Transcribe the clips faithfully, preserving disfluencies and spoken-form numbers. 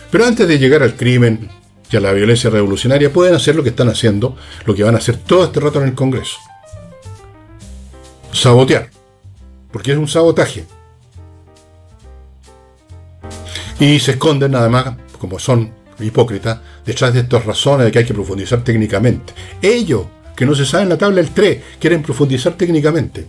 Pero antes de llegar al crimen y a la violencia revolucionaria, pueden hacer lo que están haciendo, lo que van a hacer todo este rato en el Congreso. Sabotear. Porque es un sabotaje. Y se esconden, además, como son hipócritas, detrás de estas razones de que hay que profundizar técnicamente. Ellos, que no se saben la tabla del tres, quieren profundizar técnicamente.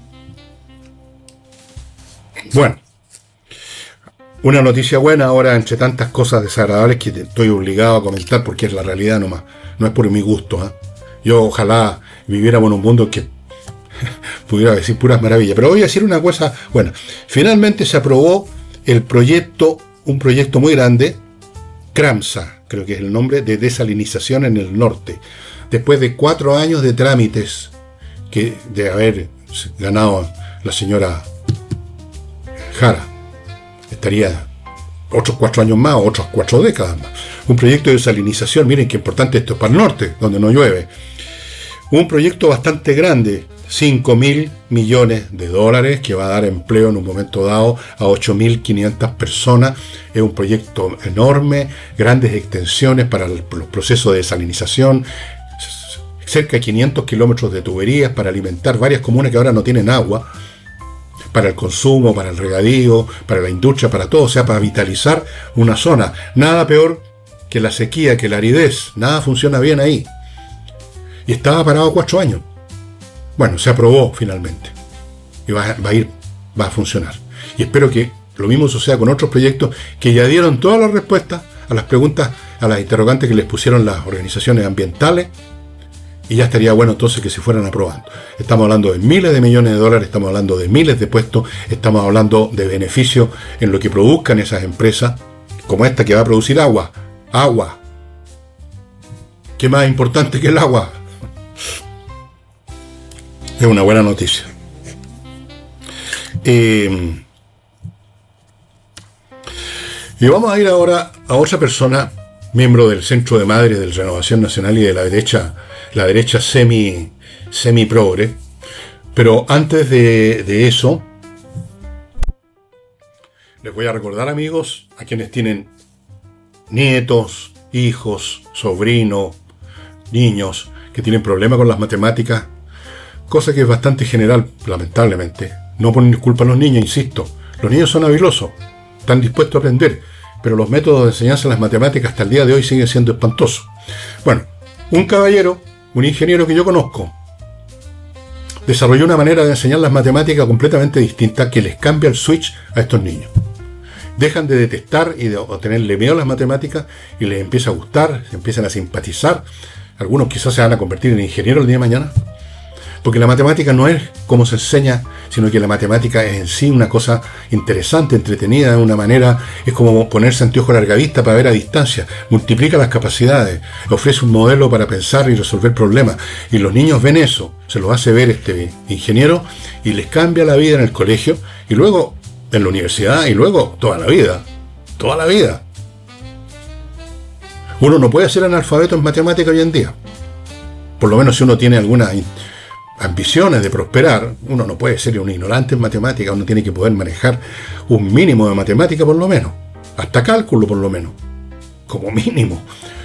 Bueno, una noticia buena ahora, entre tantas cosas desagradables que estoy obligado a comentar porque es la realidad nomás, no es por mi gusto, ¿eh? Yo ojalá viviéramos en un mundo que pudiera decir puras maravillas, pero voy a decir una cosa. Bueno, finalmente se aprobó el proyecto, un proyecto muy grande, CRAMSA, creo que es el nombre, de desalinización en el norte, después de cuatro años de trámites que de haber ganado la señora Jara. Estaría otros cuatro años más, o otras cuatro décadas más. Un proyecto de desalinización, miren qué importante esto es para el norte, donde no llueve. Un proyecto bastante grande, cinco mil millones de dólares, que va a dar empleo en un momento dado a ocho mil quinientas personas. Es un proyecto enorme, grandes extensiones para el, los procesos de desalinización, cerca de quinientos kilómetros de tuberías para alimentar varias comunas que ahora no tienen agua, para el consumo, para el regadío, para la industria, para todo, o sea, para vitalizar una zona. Nada peor que la sequía, que la aridez, nada funciona bien ahí. Y estaba parado cuatro años. Bueno, se aprobó finalmente. Y va, va a ir, va a funcionar. Y espero que lo mismo suceda con otros proyectos que ya dieron todas las respuestas a las preguntas, a las interrogantes que les pusieron las organizaciones ambientales. Y ya estaría bueno entonces que se fueran aprobando. Estamos hablando de miles de millones de dólares, estamos hablando de miles de puestos, estamos hablando de beneficios en lo que produzcan esas empresas, como esta que va a producir agua. Agua. ¿Qué más importante que el agua? Es una buena noticia. Eh, y vamos a ir ahora a otra persona, miembro del Centro de Madres de Renovación Nacional y de la derecha, la derecha semi, semi progre. Pero antes de, de eso, les voy a recordar, amigos, a quienes tienen nietos, hijos, sobrinos, niños que tienen problemas con las matemáticas, cosa que es bastante general, lamentablemente. No ponen culpa a los niños, insisto. Los niños son habilosos, están dispuestos a aprender, pero los métodos de enseñanza de las matemáticas hasta el día de hoy siguen siendo espantosos. Bueno, un caballero, un ingeniero que yo conozco, desarrolló una manera de enseñar las matemáticas completamente distinta que les cambia el switch a estos niños. Dejan de detestar y de o tenerle miedo a las matemáticas y les empieza a gustar, se empiezan a simpatizar. Algunos quizás se van a convertir en ingenieros el día de mañana. Porque la matemática no es como se enseña, sino que la matemática es en sí una cosa interesante, entretenida, de una manera, es como ponerse anteojo a larga vista para ver a distancia, multiplica las capacidades, ofrece un modelo para pensar y resolver problemas, y los niños ven eso, se los hace ver este ingeniero, y les cambia la vida en el colegio, y luego en la universidad, y luego toda la vida, toda la vida. Uno no puede ser analfabeto en matemática hoy en día, por lo menos si uno tiene alguna ambiciones de prosperar. Uno no puede ser un ignorante en matemática, uno tiene que poder manejar un mínimo de matemática por lo menos, hasta cálculo por lo menos, como mínimo.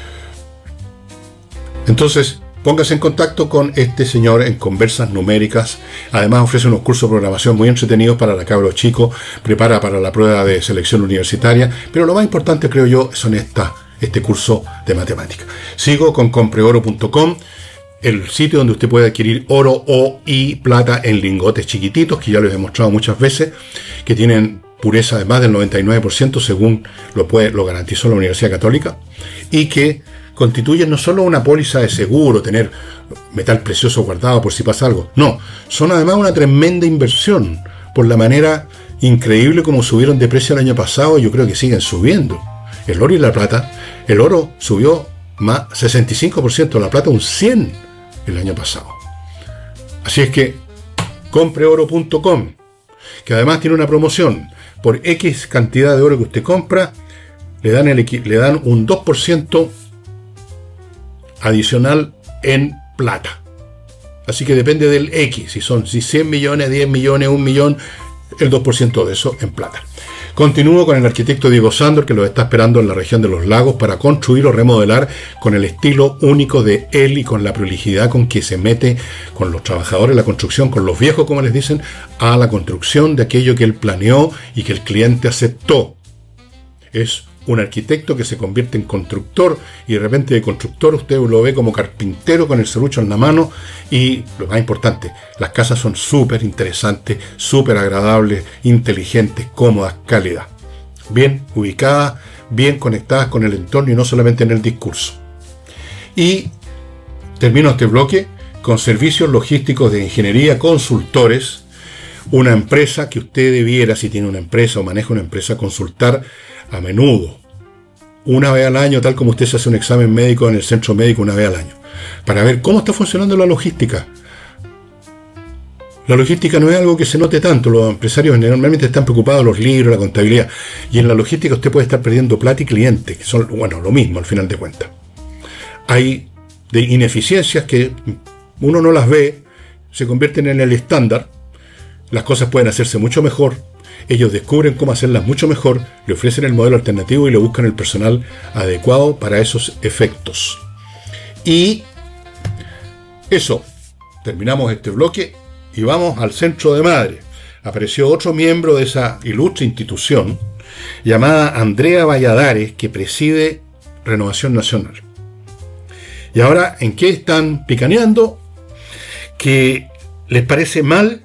Entonces, póngase en contacto con este señor en Conversas Numéricas. Además ofrece unos cursos de programación muy entretenidos para la cabros chicos, prepara para la prueba de selección universitaria, pero lo más importante, creo yo, son esta, este curso de matemática. Sigo con compre oro punto com, el sitio donde usted puede adquirir oro o y plata en lingotes chiquititos, que ya les he mostrado muchas veces, que tienen pureza de más del noventa y nueve por ciento, según lo, puede, lo garantizó la Universidad Católica, y que constituyen no solo una póliza de seguro, tener metal precioso guardado por si pasa algo, no, son además una tremenda inversión, por la manera increíble como subieron de precio el año pasado, y yo creo que siguen subiendo. El oro y la plata, el oro subió más sesenta y cinco por ciento, la plata un cien por ciento el año pasado. Así es que compre oro punto com, que además tiene una promoción. Por X cantidad de oro que usted compra, le dan, el, le dan un dos por ciento adicional en plata. Así que depende del X, si son si cien millones, diez millones, un millón, el dos por ciento de eso en plata. Continúo con el arquitecto Diego Sándor, que los está esperando en la región de los lagos para construir o remodelar con el estilo único de él y con la prolijidad con que se mete con los trabajadores de la construcción, con los viejos, como les dicen, a la construcción de aquello que él planeó y que el cliente aceptó. Es un arquitecto que se convierte en constructor y de repente de constructor usted lo ve como carpintero con el serrucho en la mano. Y lo más importante, las casas son súper interesantes, súper agradables, inteligentes, cómodas, cálidas, bien ubicadas, bien conectadas con el entorno y no solamente en el discurso. Y termino este bloque con servicios logísticos de ingeniería consultores, una empresa que usted debiera, si tiene una empresa o maneja una empresa, consultar a menudo, una vez al año, tal como usted se hace un examen médico en el centro médico una vez al año, para ver cómo está funcionando la logística. La logística no es algo que se note tanto, los empresarios normalmente están preocupados los libros, la contabilidad, y en la logística usted puede estar perdiendo plata y clientes, que son, bueno, lo mismo al final de cuentas. Hay de ineficiencias que uno no las ve, se convierten en el estándar, las cosas pueden hacerse mucho mejor. Ellos descubren cómo hacerlas mucho mejor, le ofrecen el modelo alternativo y le buscan el personal adecuado para esos efectos. Y eso, terminamos este bloque y vamos al Centro de Madre. Apareció otro miembro de esa ilustre institución llamada Andrea Valladares, que preside Renovación Nacional. Y ahora, ¿en qué están picaneando? Que les parece mal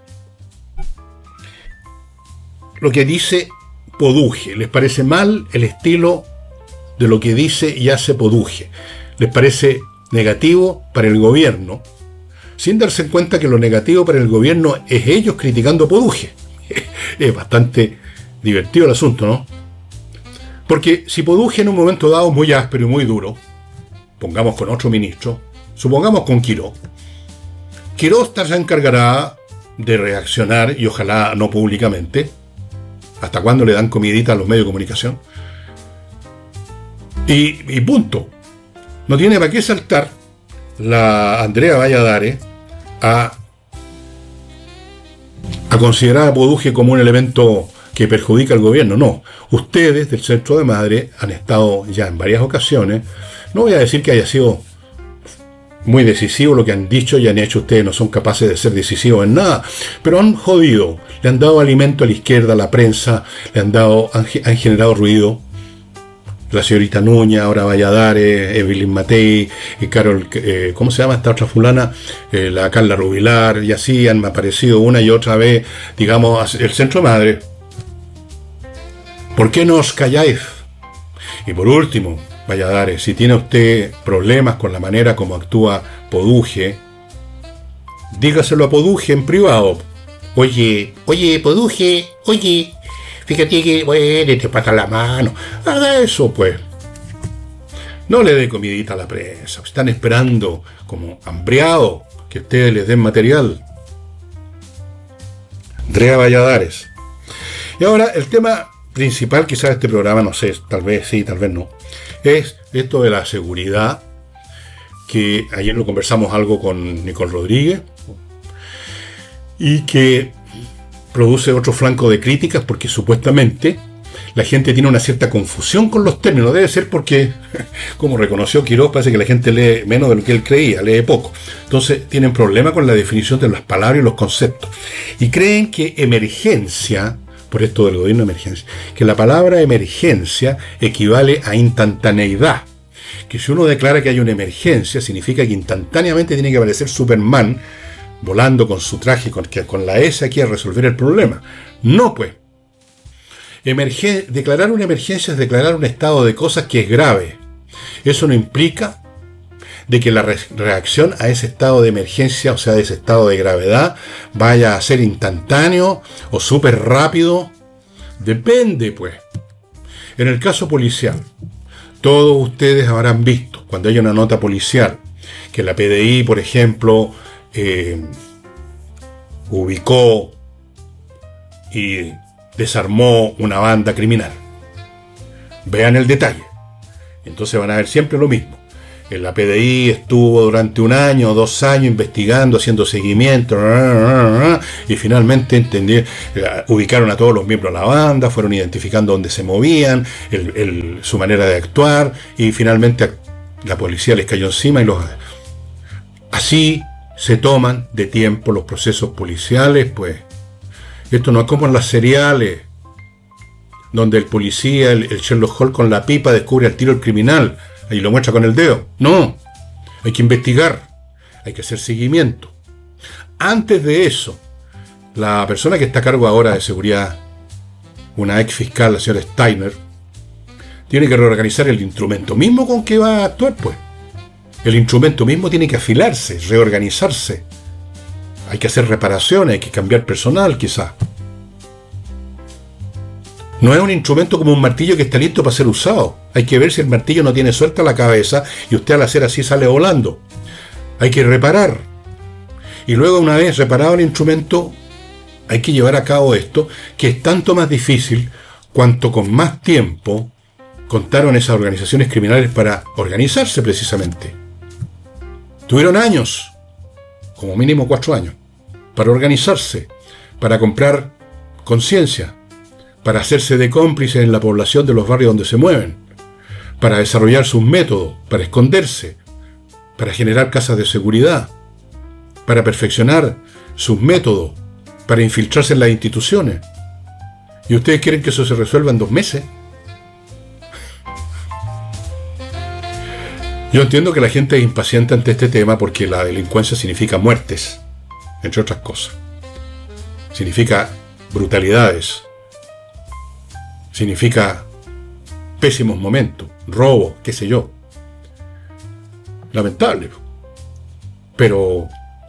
lo que dice Poduje, les parece mal el estilo de lo que dice y hace Poduje, les parece negativo para el gobierno, sin darse cuenta que lo negativo para el gobierno es ellos criticando a Poduje. Es bastante divertido el asunto, ¿no? Porque si Poduje en un momento dado muy áspero y muy duro, pongamos con otro ministro, supongamos con Quirós, Quirós se encargará de reaccionar, y ojalá no públicamente. ¿Hasta cuándo le dan comidita a los medios de comunicación? Y, y punto. No tiene para qué saltar la Andrea Valladares a, a considerar a Poduje como un elemento que perjudica al gobierno. No. Ustedes del Centro de Madre han estado ya en varias ocasiones. No voy a decir que haya sido muy decisivo lo que han dicho y han hecho ustedes, no son capaces de ser decisivos en nada, pero han jodido, le han dado alimento a la izquierda, a la prensa, le han dado, han, han generado ruido. La señorita Núñez, ahora Valladares, Evelyn Matei, y Carol, eh, ¿cómo se llama esta otra fulana? Eh, la Carla Rubilar, y así han aparecido una y otra vez, digamos, el Centro de Madre. ¿Por qué no os calláis? Y por último, Valladares, si tiene usted problemas con la manera como actúa Poduje, dígaselo a Poduje en privado. Oye, oye, Poduje, oye, fíjate que, bueno, te pasa la mano. Haga eso, pues. No le dé comidita a la prensa. Están esperando, como hambriados, que ustedes les den material. Andrea Valladares. Y ahora, el tema principal quizás de este programa, no sé, tal vez sí, tal vez no, es esto de la seguridad, que ayer lo conversamos algo con Nicole Rodríguez, y que produce otro flanco de críticas porque supuestamente la gente tiene una cierta confusión con los términos. Debe ser porque, como reconoció Quirós, parece que la gente lee menos de lo que él creía, lee poco. Entonces tienen problema con la definición de las palabras y los conceptos. Y creen que emergencia, por esto del gobierno de emergencia, que la palabra emergencia equivale a instantaneidad. Que si uno declara que hay una emergencia, significa que instantáneamente tiene que aparecer Superman volando con su traje, con, con la S aquí a resolver el problema. No, pues. Emergen- declarar una emergencia es declarar un estado de cosas que es grave. Eso no implica de que la re- reacción a ese estado de emergencia, o sea, de ese estado de gravedad, vaya a ser instantáneo o súper rápido. Depende, pues. En el caso policial, todos ustedes habrán visto, cuando hay una nota policial, que la P D I, por ejemplo, eh, ubicó y desarmó una banda criminal. Vean el detalle. Entonces van a ver siempre lo mismo. En la P D I estuvo durante un año o dos años investigando, haciendo seguimiento, y finalmente entendí, ubicaron a todos los miembros de la banda, fueron identificando dónde se movían, el, el, su manera de actuar, y finalmente la policía les cayó encima y los... Así se toman de tiempo los procesos policiales, pues. Esto no es como en las seriales, donde el policía, el, el Sherlock Holmes con la pipa descubre al tiro el criminal y lo muestra con el dedo. No, hay que investigar, hay que hacer seguimiento. Antes de eso, la persona que está a cargo ahora de seguridad, una ex fiscal, la señora Steiner, tiene que reorganizar el instrumento mismo con que va a actuar, pues. El instrumento mismo tiene que afilarse, reorganizarse. Hay que hacer reparaciones, hay que cambiar personal, quizás. No es un instrumento como un martillo que está listo para ser usado. Hay que ver si el martillo no tiene suelta la cabeza y usted al hacer así sale volando. Hay que reparar. Y luego, una vez reparado el instrumento, hay que llevar a cabo esto, que es tanto más difícil cuanto con más tiempo contaron esas organizaciones criminales para organizarse precisamente. Tuvieron años, como mínimo cuatro años, para organizarse, para comprar conciencia, para hacerse de cómplices en la población de los barrios donde se mueven, para desarrollar sus métodos, para esconderse, para generar casas de seguridad, para perfeccionar sus métodos, para infiltrarse en las instituciones. ¿Y ustedes quieren que eso se resuelva en dos meses? Yo entiendo que la gente es impaciente ante este tema porque la delincuencia significa muertes, entre otras cosas. Significa brutalidades. Significa pésimos momentos, robo, qué sé yo. Lamentable. Pero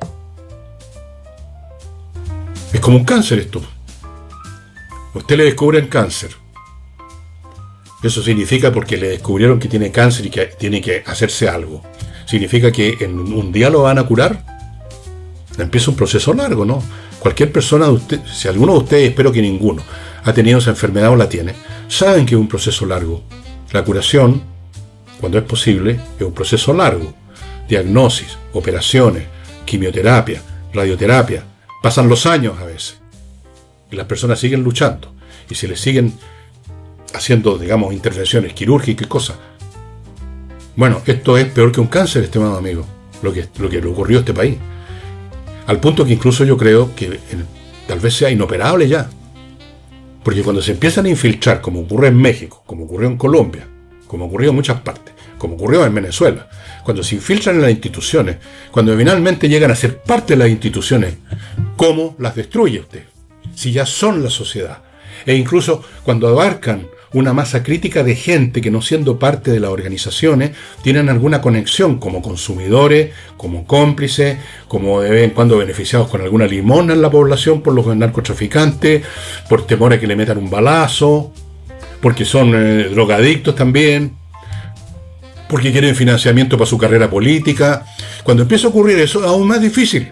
es como un cáncer esto. A usted le descubren cáncer. Eso significa porque le descubrieron que tiene cáncer y que tiene que hacerse algo. ¿Significa que en un día lo van a curar? Empieza un proceso largo, ¿no? Cualquier persona de usted, si alguno de ustedes, espero que ninguno, ha tenido esa enfermedad o la tiene, saben que es un proceso largo. La curación, cuando es posible, es un proceso largo. Diagnosis, operaciones, quimioterapia, radioterapia. Pasan los años a veces. Y las personas siguen luchando. Y se les siguen haciendo, digamos, intervenciones quirúrgicas y cosas. Bueno, esto es peor que un cáncer, estimado amigo, lo que, lo que le ocurrió a este país. Al punto que incluso yo creo que en, tal vez sea inoperable ya. Porque cuando se empiezan a infiltrar, como ocurre en México, como ocurrió en Colombia, como ocurrió en muchas partes, como ocurrió en Venezuela, cuando se infiltran en las instituciones, cuando finalmente llegan a ser parte de las instituciones, ¿cómo las destruye usted? Si ya son la sociedad. E incluso cuando abarcan una masa crítica de gente que, no siendo parte de las organizaciones, tienen alguna conexión como consumidores, como cómplices, como de vez en cuando beneficiados con alguna limosna en la población por los narcotraficantes, por temor a que le metan un balazo, porque son eh, drogadictos también, porque quieren financiamiento para su carrera política. Cuando empieza a ocurrir eso, es aún más difícil.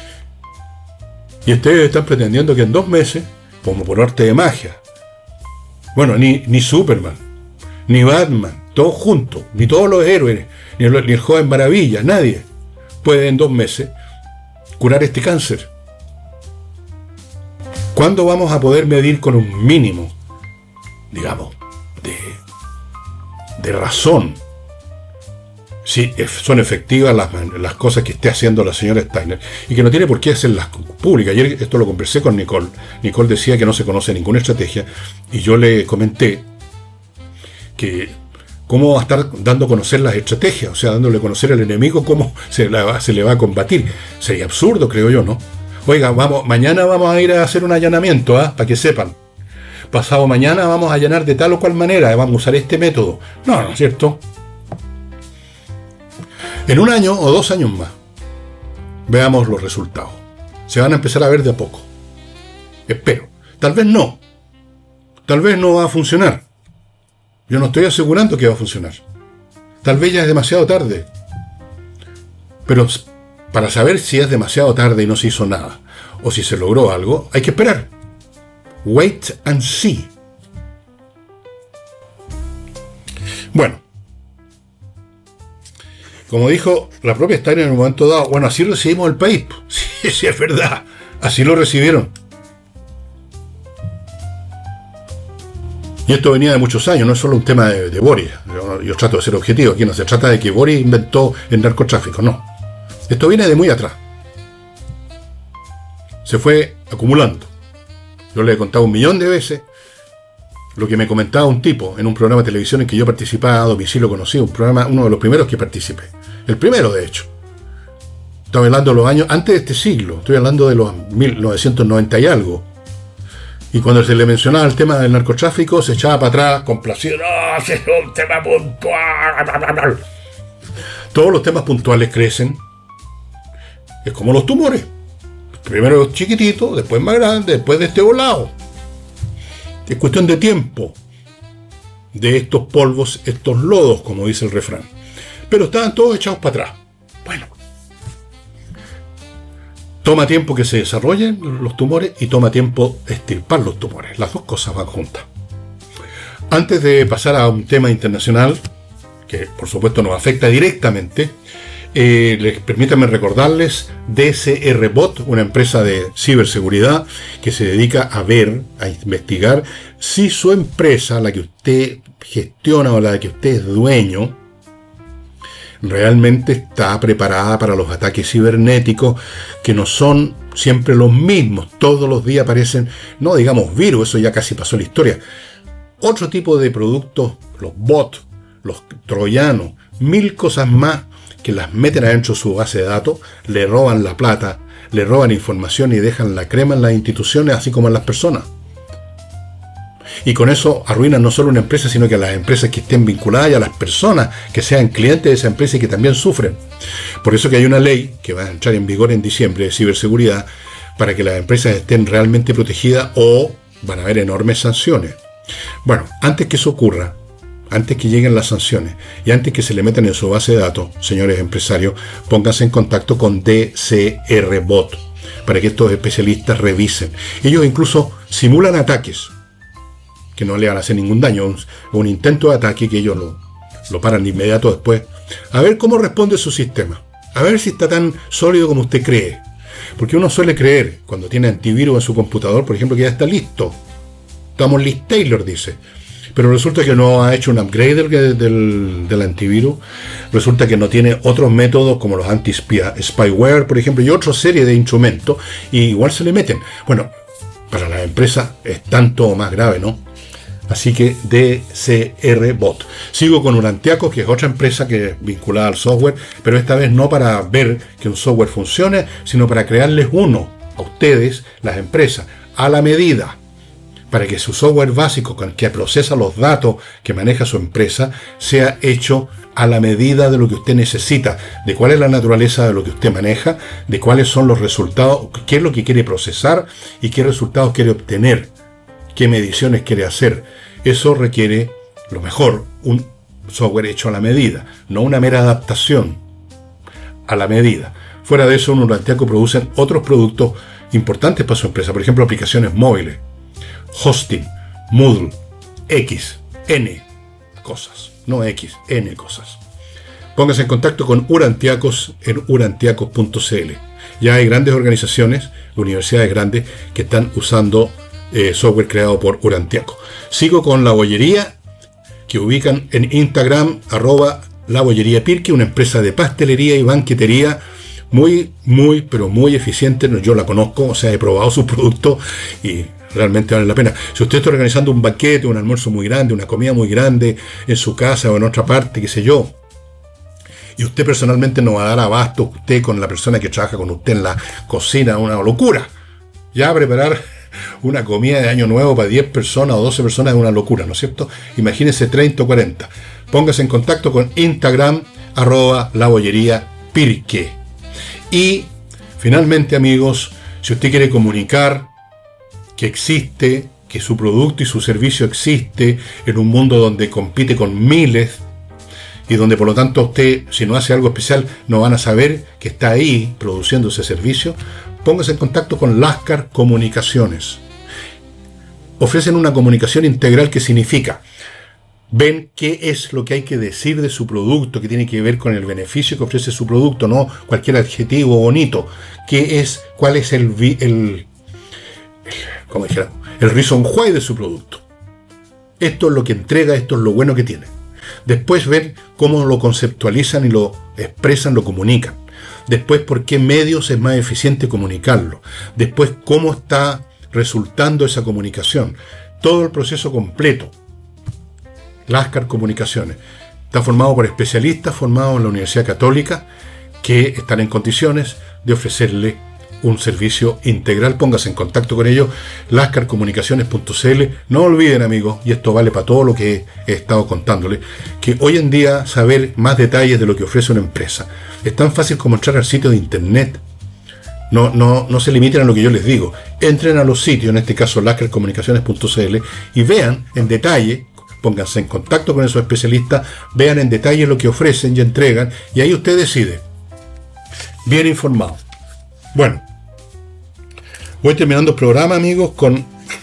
Y ustedes están pretendiendo que en dos meses, como por arte de magia, bueno, ni, ni Superman, ni Batman, todos juntos, ni todos los héroes, ni el, ni el joven maravilla, nadie puede en dos meses curar este cáncer. ¿Cuándo vamos a poder medir con un mínimo, digamos, de, de razón, si son efectivas las, las cosas que esté haciendo la señora Steiner? Y que no tiene por qué hacerlas públicas. Ayer esto lo conversé con Nicole. Nicole decía que no se conoce ninguna estrategia. Y yo le comenté que cómo va a estar dando a conocer las estrategias, o sea, dándole a conocer al enemigo cómo se, la, se le va a combatir. Sería absurdo, creo yo, ¿no? Oiga, vamos, mañana vamos a ir a hacer un allanamiento, ¿ah? Para que sepan. Pasado mañana vamos a allanar de tal o cual manera, vamos a usar este método. No, ¿no es cierto? En un año o dos años más, veamos los resultados. Se van a empezar a ver de a poco. Espero. Tal vez no. Tal vez no va a funcionar. Yo no estoy asegurando que va a funcionar. Tal vez ya es demasiado tarde. Pero para saber si es demasiado tarde y no se hizo nada, o si se logró algo, hay que esperar. Wait and see. Bueno. como dijo la propia Steiner en un momento dado, bueno, así recibimos el país. Sí, sí, es verdad. Así lo recibieron. Y esto venía de muchos años, no es solo un tema de, de Boris. Yo, yo trato de ser objetivo. Aquí no se trata de que Boris inventó el narcotráfico, no. Esto viene de muy atrás. Se fue acumulando. Yo le he contado un millón de veces lo que me comentaba un tipo en un programa de televisión en que yo participaba, a domicilio conocido, un programa, uno de los primeros que participé. El primero, de hecho. Estoy hablando de los años antes de este siglo, estoy hablando de los mil novecientos noventa y algo. Y cuando se le mencionaba el tema del narcotráfico, se echaba para atrás, complacido. ¡No, ese es un tema puntual! Todos los temas puntuales crecen. Es como los tumores. Primero chiquitito, después más grande, después de este volado. Es cuestión de tiempo. De estos polvos, estos lodos, como dice el refrán. Pero estaban todos echados para atrás. Bueno. Toma tiempo que se desarrollen los tumores y toma tiempo extirpar los tumores. Las dos cosas van juntas. Antes de pasar a un tema internacional, que por supuesto nos afecta directamente, eh, les, permítanme recordarles D C R Bot, una empresa de ciberseguridad que se dedica a ver, a investigar si su empresa, la que usted gestiona o la que usted es dueño, realmente está preparada para los ataques cibernéticos, que no son siempre los mismos. Todos los días aparecen, no digamos virus, eso ya casi pasó la historia. Otro tipo de productos, los bots, los troyanos, mil cosas más que las meten adentro de su base de datos, le roban la plata, le roban información y dejan la crema en las instituciones, así como en las personas. Y con eso arruinan no solo una empresa, sino que a las empresas que estén vinculadas y a las personas que sean clientes de esa empresa y que también sufren. Por eso que hay una ley que va a entrar en vigor en diciembre de ciberseguridad para que las empresas estén realmente protegidas, o van a haber enormes sanciones. Bueno, antes que eso ocurra, antes que lleguen las sanciones y antes que se le metan en su base de datos, señores empresarios, pónganse en contacto con D C R Bot para que estos especialistas revisen. Ellos incluso simulan ataques que no le van a hacer ningún daño, un, un intento de ataque que ellos lo, lo paran de inmediato después, a ver cómo responde su sistema, a ver si está tan sólido como usted cree. Porque uno suele creer, cuando tiene antivirus en su computador, por ejemplo, que ya está listo. Estamos list Taylor, dice. Pero resulta que no ha hecho un upgrade del, del, del antivirus. Resulta que no tiene otros métodos como los anti-spyware, por ejemplo, y otra serie de instrumentos, y igual se le meten. Bueno, para la empresa es tanto más grave, ¿no? Así que D C R Bot. Sigo con Urantiacos, que es otra empresa que es vinculada al software, pero esta vez no para ver que un software funcione, sino para crearles uno a ustedes, las empresas, a la medida, para que su software básico que procesa los datos que maneja su empresa sea hecho a la medida de lo que usted necesita, de cuál es la naturaleza de lo que usted maneja, de cuáles son los resultados, qué es lo que quiere procesar y qué resultados quiere obtener, qué mediciones quiere hacer. Eso requiere, lo mejor, un software hecho a la medida, no una mera adaptación, a la medida. Fuera de eso, en Urantiaco producen otros productos importantes para su empresa, por ejemplo, aplicaciones móviles, hosting, Moodle, X, N cosas, no X, N cosas. Póngase en contacto con Urantiacos en urantiacos punto c l. Ya hay grandes organizaciones, universidades grandes, que están usando eh, software creado por Urantiaco. Sigo con La Bollería, que ubican en Instagram, arroba La Bollería Pirque, una empresa de pastelería y banquetería muy, muy, pero muy eficiente. Yo la conozco, o sea, he probado sus productos y realmente vale la pena. Si usted está organizando un banquete, un almuerzo muy grande, una comida muy grande en su casa o en otra parte, qué sé yo, y usted personalmente no va a dar abasto, usted con la persona que trabaja con usted en la cocina, una locura. Ya preparar una comida de año nuevo para diez personas o doce personas es una locura, ¿no es cierto? Imagínese treinta o cuarenta. Póngase en contacto con Instagram, arroba La Bollería Pirque. Y finalmente, amigos, si usted quiere comunicar que existe, que su producto y su servicio existe en un mundo donde compite con miles y donde por lo tanto usted, si no hace algo especial, no van a saber que está ahí produciendo ese servicio, póngase en contacto con Lascar Comunicaciones. Ofrecen una comunicación integral que significa ven qué es lo que hay que decir de su producto, que tiene que ver con el beneficio que ofrece su producto, no cualquier adjetivo bonito. ¿Qué es, cuál es el, el, el, ¿cómo dijera? el reason why de su producto? Esto es lo que entrega, esto es lo bueno que tiene. Después ven cómo lo conceptualizan y lo expresan, lo comunican. Después por qué medios es más eficiente comunicarlo. Después cómo está resultando esa comunicación. Todo el proceso completo. Lascar Comunicaciones está formado por especialistas formados en la Universidad Católica que están en condiciones de ofrecerle un servicio integral. Póngase en contacto con ellos, lascar comunicaciones punto c l. No olviden, amigos, y esto vale para todo lo que he estado contándoles, que hoy en día saber más detalles de lo que ofrece una empresa es tan fácil como entrar al sitio de internet. No, no, no se limiten a lo que yo les digo. Entren a los sitios, en este caso lascar comunicaciones punto c l, y vean en detalle. Pónganse en contacto con esos especialistas, vean en detalle lo que ofrecen y entregan, y ahí usted decide. Bien informado. Bueno, voy terminando el programa, amigos, con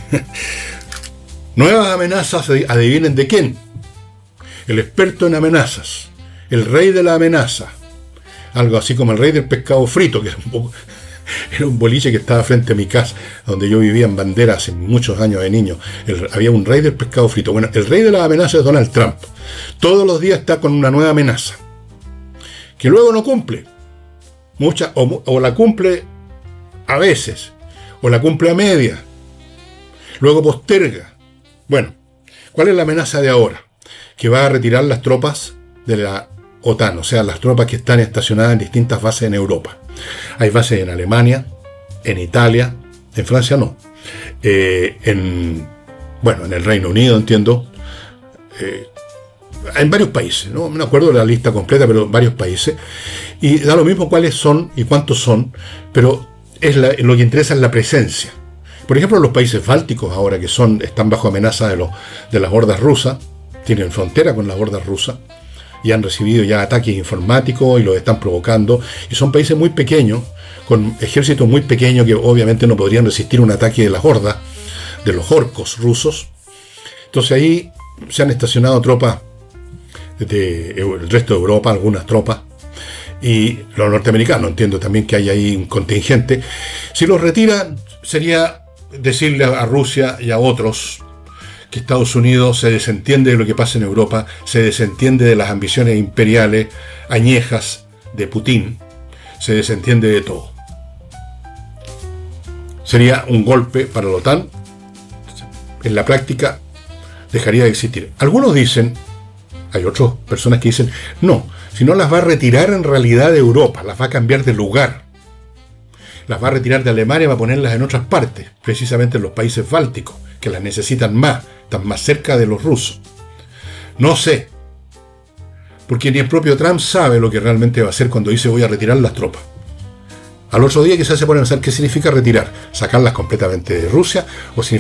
nuevas amenazas. Adivinen de quién. El experto en amenazas, el rey de la amenaza, algo así como el rey del pescado frito, que era un poco... Era un boliche que estaba frente a mi casa, donde yo vivía en Bandera hace muchos años de niño. El, había un rey del pescado frito. Bueno, el rey de las amenazas es Donald Trump. Todos los días está con una nueva amenaza, que luego no cumple. Mucha, o, o la cumple a veces, o la cumple a media. Luego posterga. Bueno, ¿cuál es la amenaza de ahora? Que va a retirar las tropas de la OTAN, o sea, las tropas que están estacionadas en distintas bases en Europa. Hay bases en Alemania, en Italia, en Francia no, eh, en, bueno, en el Reino Unido, entiendo, eh, en varios países, no me acuerdo de la lista completa, pero varios países, y da lo mismo cuáles son y cuántos son, pero es la, lo que interesa es la presencia. Por ejemplo, los países bálticos ahora que son, están bajo amenaza de, los, de las hordas rusas, tienen frontera con las hordas rusas, y han recibido ya ataques informáticos y los están provocando, y son países muy pequeños, con ejércitos muy pequeños que obviamente no podrían resistir un ataque de las hordas, de los orcos rusos. Entonces ahí se han estacionado tropas del resto de Europa, algunas tropas, y los norteamericanos, entiendo también que hay ahí un contingente. Si los retiran, sería decirle a Rusia y a otros que Estados Unidos se desentiende de lo que pasa en Europa, se desentiende de las ambiciones imperiales añejas de Putin, se desentiende de todo. Sería un golpe para la OTAN. En la práctica dejaría de existir. Algunos dicen, hay otras personas que dicen, no, si no las va a retirar en realidad de Europa, las va a cambiar de lugar. Las va a retirar de Alemania para ponerlas en otras partes, precisamente en los países bálticos, que las necesitan más, están más cerca de los rusos. No sé, porque ni el propio Trump sabe lo que realmente va a hacer cuando dice voy a retirar las tropas. Al otro día quizás se pone a pensar qué significa retirar, sacarlas completamente de Rusia, o significa